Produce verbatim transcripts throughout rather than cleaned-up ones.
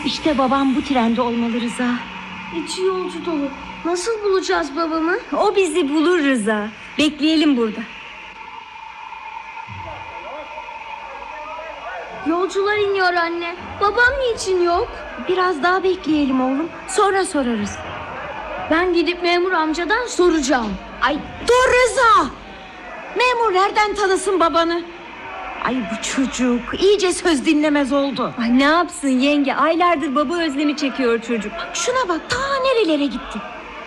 İşte babam bu trende olmalı Rıza. İçi yolcu dolu. Nasıl bulacağız babamı? O bizi bulur Rıza. Bekleyelim burada. Yolcular iniyor anne. Babam niçin yok? Biraz daha bekleyelim oğlum. Sonra sorarız. Ben gidip memur amcadan soracağım. Ay dur Rıza. Memur nereden tanısın babanı? Ay bu çocuk iyice söz dinlemez oldu. Ay ne yapsın yenge, aylardır baba özlemi çekiyor çocuk. Şuna bak, ta nerelere gitti.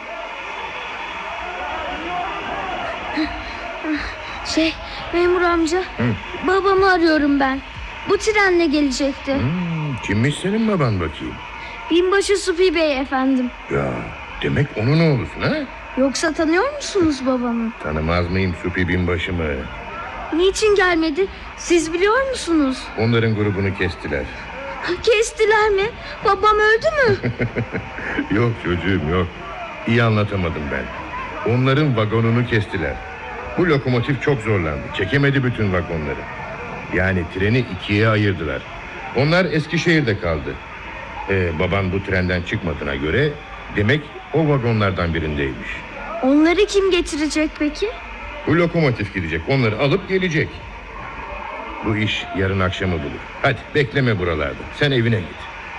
Şey memur amca, Hı. babamı arıyorum ben. Bu trenle gelecekti. Hmm, kimmiş senin baban bakayım? Binbaşı Supi Bey efendim. Ya demek onun oğlusun ha? Yoksa tanıyor musunuz babamı? Tanımaz mıyım Supi binbaşımı? Niçin gelmedi? Siz biliyor musunuz? Onların grubunu kestiler. Kestiler mi? Babam öldü mü? Yok çocuğum yok. İyi anlatamadım ben. Onların vagonunu kestiler. Bu lokomotif çok zorlandı. Çekemedi bütün vagonları. Yani treni ikiye ayırdılar. Onlar Eskişehir'de kaldı. Ee, baban bu trenden çıkmadığına göre demek o vagonlardan birindeymiş. Onları kim getirecek peki? Bu lokomotif gidecek, onları alıp gelecek. Bu iş yarın akşamı bulur. Hadi bekleme buralarda, sen evine git.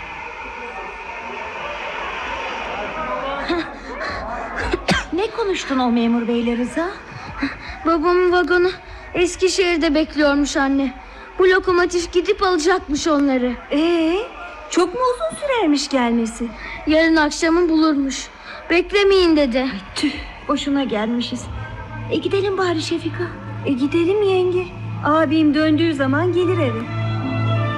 Ne konuştun o memur beyle Rıza? Babamın vagonu Eskişehir'de bekliyormuş anne. Bu lokomotif gidip alacakmış onları. Ee, çok mu uzun sürermiş gelmesi? Yarın akşamı bulurmuş. Beklemeyin dedi. Tüh, boşuna gelmişiz. E gidelim bari Şefika. E gidelim yenge. Abim döndüğü zaman gelir eve.